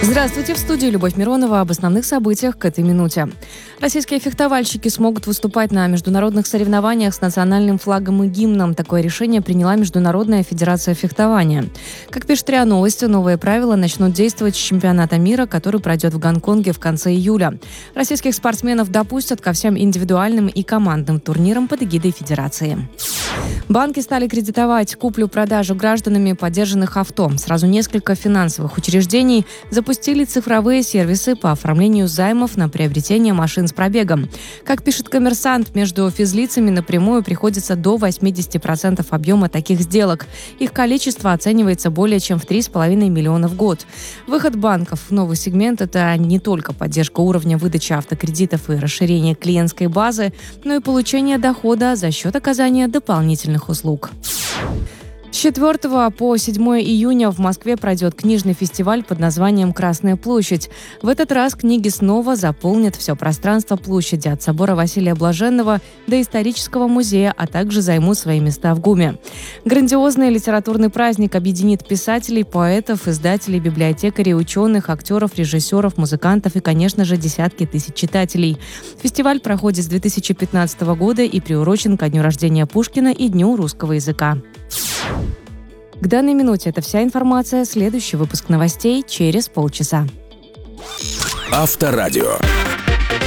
Здравствуйте, в студии Любовь Миронова об основных событиях к этой минуте. Российские фехтовальщики смогут выступать на международных соревнованиях с национальным флагом и гимном. Такое решение приняла Международная федерация фехтования. Как пишет РИА Новости, новые правила начнут действовать с чемпионата мира, который пройдет в Гонконге в конце июля. Российских спортсменов допустят ко всем индивидуальным и командным турнирам под эгидой федерации. Банки стали кредитовать куплю-продажу гражданами подержанных авто. Сразу несколько финансовых учреждений запустили цифровые сервисы по оформлению займов на приобретение машин с пробегом. Как пишет «Коммерсант», между физлицами напрямую приходится до 80% объема таких сделок. Их количество оценивается более чем в 3,5 миллиона в год. Выход банков в новый сегмент – это не только поддержка уровня выдачи автокредитов и расширение клиентской базы, но и получение дохода за счет оказания дополнительных услуг. С 4 по 7 июня в Москве пройдет книжный фестиваль под названием «Красная площадь». В этот раз книги снова заполнят все пространство площади от собора Василия Блаженного до исторического музея, а также займут свои места в ГУМе. Грандиозный литературный праздник объединит писателей, поэтов, издателей, библиотекарей, ученых, актеров, режиссеров, музыкантов и, конечно же, десятки тысяч читателей. Фестиваль проходит с 2015 года и приурочен ко дню рождения Пушкина и Дню русского языка. К данной минуте это вся информация. Следующий выпуск новостей через полчаса. Авторадио.